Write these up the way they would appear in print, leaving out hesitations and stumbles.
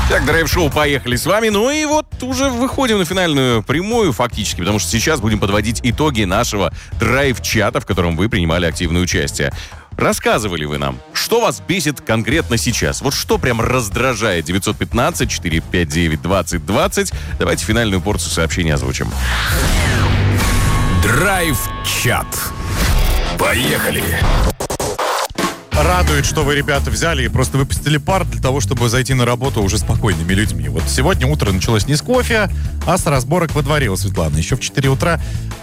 Так, драйв-шоу, поехали с вами. Ну и вот уже выходим на финальную прямую фактически, потому что сейчас будем подводить итоги нашего драйв-чата, в котором вы принимали активное участие. Рассказывали вы нам, что вас бесит конкретно сейчас? Вот что прям раздражает? 915-459-2020. Давайте финальную порцию сообщений озвучим. Драйв-чат. Поехали! Радует, что вы, ребята, взяли и просто выпустили пар для того, чтобы зайти на работу уже спокойными людьми. Вот сегодня утро началось не с кофе, а с разборок во дворе у Светланы. Еще в 4 утра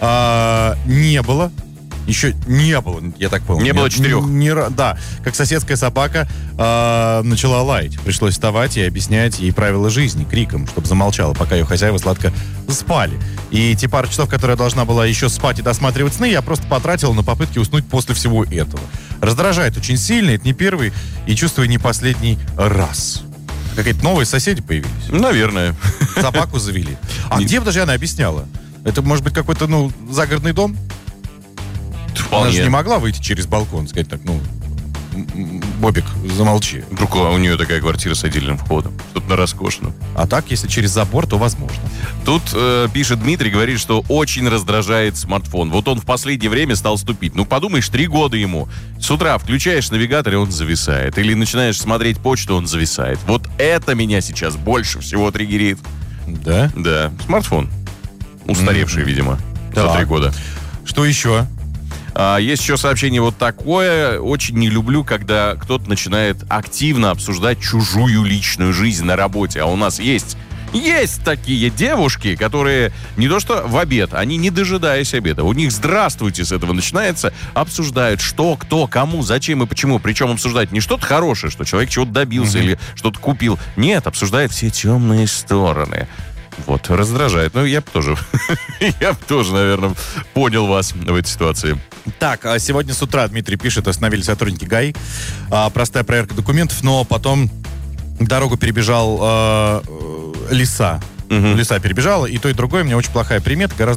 не было. Еще не было, я так понял. Не было 4. Да, как соседская собака начала лаять. Пришлось вставать и объяснять ей правила жизни криком, чтобы замолчала, пока ее хозяева сладко спали. И те пару часов, которые я должна была еще спать и досматривать сны, я просто потратил на попытки уснуть после всего этого. Раздражает очень сильно, это не первый и, чувствую, не последний раз. Какие-то новые соседи появились. Наверное. Собаку завели. А где, даже она объясняла? Это может быть какой-то, загородный дом? Вполне. Она же не могла выйти через балкон, сказать так, Бобик, замолчи. Вдруг у нее такая квартира с отдельным входом. Что-то на роскошном. А так, если через забор, то возможно. Тут пишет Дмитрий, говорит, что очень раздражает смартфон. Вот он в последнее время стал ступить. Подумаешь, 3 года ему. С утра включаешь навигатор, и он зависает. Или начинаешь смотреть почту, он зависает. Вот это меня сейчас больше всего триггерит. Да? Да. Смартфон. Устаревший, видимо, за 3 года. Что еще? Есть еще сообщение вот такое. Очень не люблю, когда кто-то начинает активно обсуждать чужую личную жизнь на работе. А у нас есть такие девушки, которые не то что в обед, они не дожидаясь обеда. У них «здравствуйте» с этого начинается. Обсуждают, что, кто, кому, зачем и почему. Причем обсуждать не что-то хорошее, что человек чего-то добился или что-то купил. Нет, обсуждают все темные стороны. Вот, раздражает. Я бы тоже, наверное, понял вас в этой ситуации. Так, сегодня с утра, Дмитрий пишет, остановили сотрудники ГАИ. Простая проверка документов, но потом дорогу перебежал лиса. Лиса перебежала, и то, и другое. У меня очень плохая примета. Гораздо